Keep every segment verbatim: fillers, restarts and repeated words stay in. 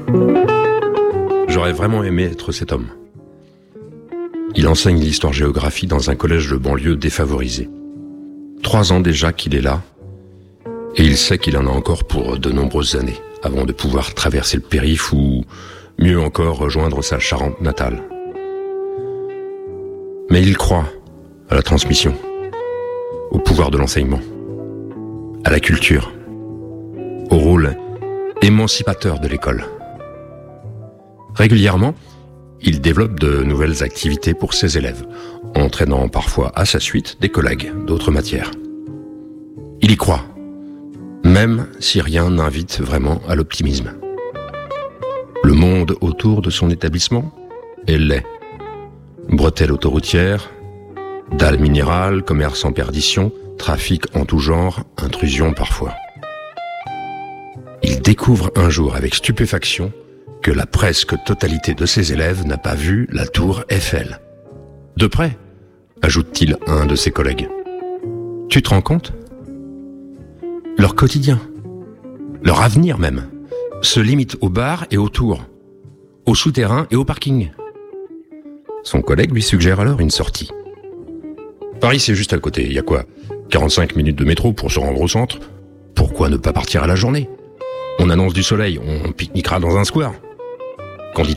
J'aurais vraiment aimé être cet homme. Il enseigne l'histoire-géographie dans un collège de banlieue défavorisé. Trois ans déjà qu'il est là, et il sait qu'il en a encore pour de nombreuses années, avant de pouvoir traverser le périph' ou, mieux encore, rejoindre sa Charente natale. Mais il croit à la transmission, au pouvoir de l'enseignement, à la culture, au rôle émancipateur de l'école. Régulièrement, il développe de nouvelles activités pour ses élèves, entraînant parfois à sa suite des collègues d'autres matières. Il y croit, même si rien n'invite vraiment à l'optimisme. Le monde autour de son établissement est laid. Bretelles autoroutières, dalles minérales, commerce en perdition, trafic en tout genre, intrusion parfois. Il découvre un jour avec stupéfaction que la presque totalité de ses élèves n'a pas vu la tour Eiffel. De près, ajoute-t-il à un de ses collègues. Tu te rends compte ? Leur quotidien, leur avenir même, se limite aux bars et aux tours, aux souterrains et au parking. Son collègue lui suggère alors une sortie. Paris, c'est juste à côté, il y a quoi ? quarante-cinq minutes de métro pour se rendre au centre ? Pourquoi ne pas partir à la journée ? On annonce du soleil, on pique-niquera dans un square. Qu'en dis-tu ?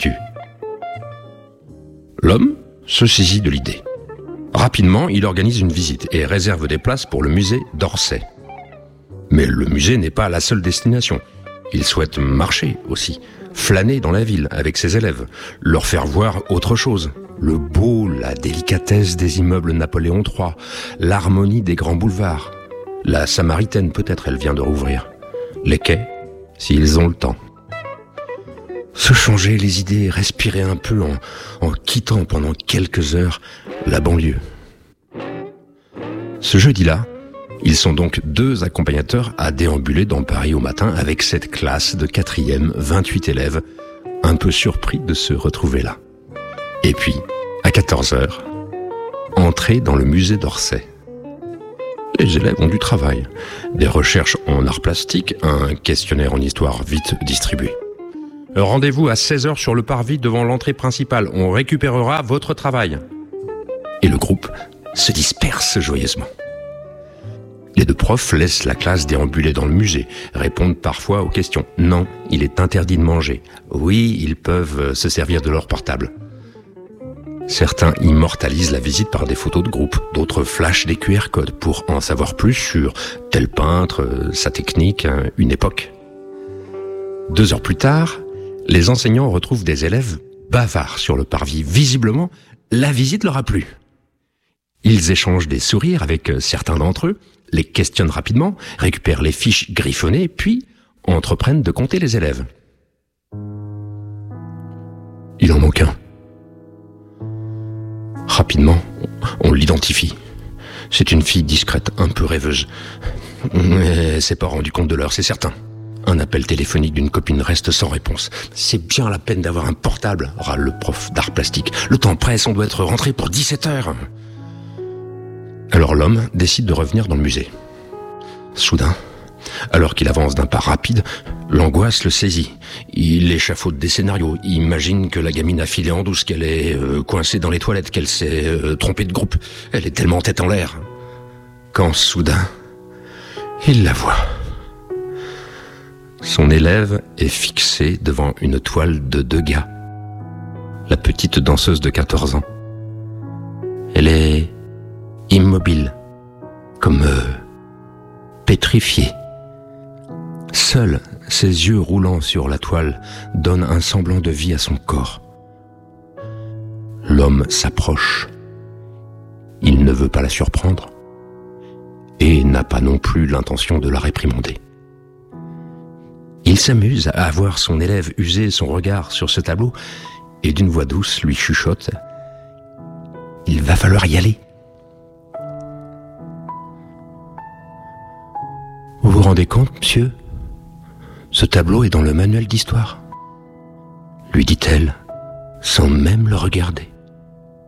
L'homme se saisit de l'idée. Rapidement, il organise une visite et réserve des places pour le musée d'Orsay. Mais le musée n'est pas la seule destination. Il souhaite marcher aussi, flâner dans la ville avec ses élèves, leur faire voir autre chose. Le beau, la délicatesse des immeubles Napoléon trois, l'harmonie des grands boulevards. La Samaritaine, peut-être, elle vient de rouvrir. Les quais, s'ils ont le temps. Se changer les idées, respirer un peu en, en quittant pendant quelques heures la banlieue. Ce jeudi-là, ils sont donc deux accompagnateurs à déambuler dans Paris au matin avec cette classe de quatrième, vingt-huit élèves, un peu surpris de se retrouver là. Et puis, à quatorze heures, entrer dans le musée d'Orsay. Les élèves ont du travail, des recherches en art plastique, un questionnaire en histoire vite distribué. Rendez-vous à seize heures sur le parvis devant l'entrée principale, on récupérera votre travail. Et le groupe se disperse joyeusement. Les deux profs laissent la classe déambuler dans le musée, répondent parfois aux questions. Non, il est interdit de manger. Oui, ils peuvent se servir de leur portable. Certains immortalisent la visite par des photos de groupe, d'autres flashent des Q R codes pour en savoir plus sur tel peintre, sa technique, une époque. Deux heures plus tard, les enseignants retrouvent des élèves bavards sur le parvis. Visiblement, la visite leur a plu. Ils échangent des sourires avec certains d'entre eux, les questionnent rapidement, récupèrent les fiches griffonnées, puis entreprennent de compter les élèves. Il en manque un. Rapidement, on l'identifie. C'est une fille discrète, un peu rêveuse. Elle s'est pas rendu compte de l'heure, c'est certain. Un appel téléphonique d'une copine reste sans réponse. C'est bien la peine d'avoir un portable, râle le prof d'art plastique. Le temps presse, on doit être rentré pour dix-sept heures. Alors l'homme décide de revenir dans le musée. Soudain, alors qu'il avance d'un pas rapide, l'angoisse le saisit. Il échafaude des scénarios, il imagine que la gamine a filé en douce, qu'elle est euh, coincée dans les toilettes, qu'elle s'est euh, trompée de groupe. Elle est tellement tête en l'air. Quand soudain, il la voit. Son élève est fixé devant une toile de Degas. La petite danseuse de quatorze ans. Elle est immobile, comme euh, pétrifiée. Seuls ses yeux roulants sur la toile donnent un semblant de vie à son corps. L'homme s'approche. Il ne veut pas la surprendre et n'a pas non plus l'intention de la réprimander. Il s'amuse à voir son élève user son regard sur ce tableau et d'une voix douce lui chuchote « Il va falloir y aller !» Vous vous rendez compte, monsieur ? Ce tableau est dans le manuel d'histoire, lui dit-elle, sans même le regarder.